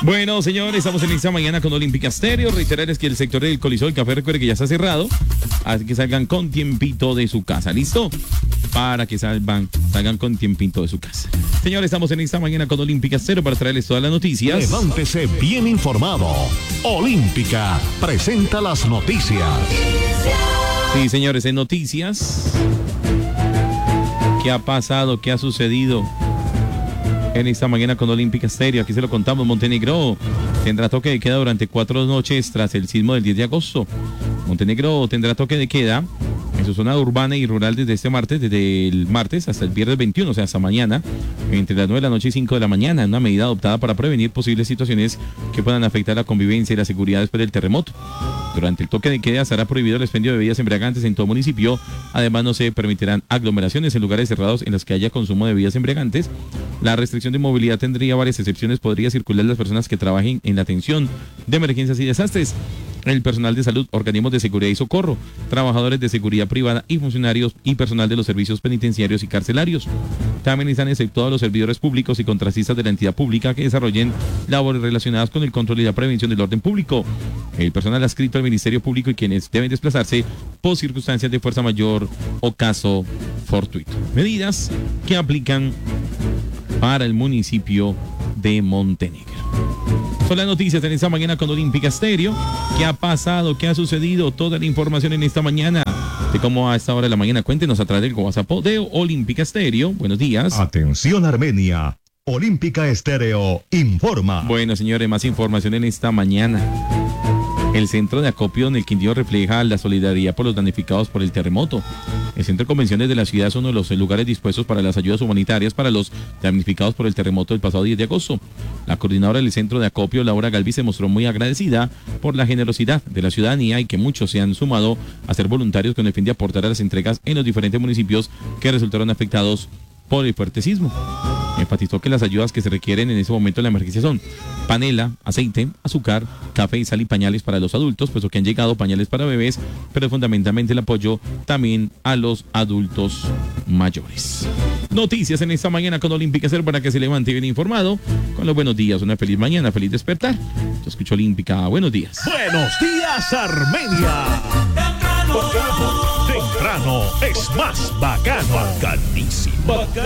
Bueno, señores, estamos en esta mañana con Olímpica Estéreo. Reiterarles que el sector del Coliseo del Café, recuerde que ya está cerrado. Así que salgan con tiempito de su casa. ¿Listo? Para que salgan con tiempito de su casa. Señores, estamos en esta mañana con Olímpica Estéreo para traerles todas las noticias. Levántese bien informado. Olímpica presenta las noticias. Sí, señores, en noticias. ¿Qué ha pasado? ¿Qué ha sucedido en esta mañana con Olímpica Estéreo? Aquí se lo contamos. Montenegro tendrá toque de queda durante 4 noches tras el sismo del 10 de agosto. Montenegro tendrá toque de queda en su zona urbana y rural desde el martes hasta el viernes 21, o sea, hasta mañana, entre las 9 de la noche y 5 de la mañana, una medida adoptada para prevenir posibles situaciones que puedan afectar la convivencia y la seguridad después del terremoto. Durante el toque de queda estará prohibido el expendio de bebidas embriagantes en todo municipio. Además, no se permitirán aglomeraciones en lugares cerrados en los que haya consumo de bebidas embriagantes. La restricción de movilidad tendría varias excepciones. Podría circular las personas que trabajen en la atención de emergencias y desastres, el personal de salud, organismos de seguridad y socorro, trabajadores de seguridad privada y funcionarios y personal de los servicios penitenciarios y carcelarios. También están exceptuados los servidores públicos y contratistas de la entidad pública que desarrollen labores relacionadas con el control y la prevención del orden público, el personal adscrito al Ministerio Público y quienes deben desplazarse por circunstancias de fuerza mayor o caso fortuito. Medidas que aplican para el municipio de Montenegro. Son las noticias en esta mañana con Olímpica Estéreo. ¿Qué ha pasado? ¿Qué ha sucedido? Toda la información en esta mañana. De cómo a esta hora de la mañana, cuéntenos a través del WhatsApp de Olímpica Estéreo. Buenos días. Atención Armenia. Olímpica Estéreo informa. Bueno, señores, más información en esta mañana. El centro de acopio en el Quindío refleja la solidaridad por los damnificados por el terremoto. El centro de convenciones de la ciudad es uno de los lugares dispuestos para las ayudas humanitarias para los damnificados por el terremoto del pasado 10 de agosto. La coordinadora del centro de acopio, Laura Galvis, se mostró muy agradecida por la generosidad de la ciudadanía y que muchos se han sumado a ser voluntarios con el fin de aportar a las entregas en los diferentes municipios que resultaron afectados por el fuerte sismo. Enfatizó que las ayudas que se requieren en ese momento de la emergencia son panela, aceite, azúcar, café y sal y pañales para los adultos, puesto que han llegado pañales para bebés, pero fundamentalmente el apoyo también a los adultos mayores. Noticias en esta mañana con Olímpica Estéreo para que se levante bien informado. Con los buenos días, una feliz mañana, feliz despertar. Yo escucho Olímpica, buenos días. Buenos días, Armenia. Temprano es más bacano. Bacanísimo.